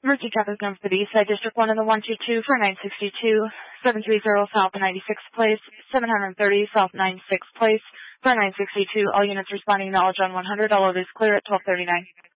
Emergency traffic number for the Eastside District 1 in the 122 for 962, 730 South 96th Place, 730 South 96th Place for 962. All units responding knowledge on 100. All others clear at 1239.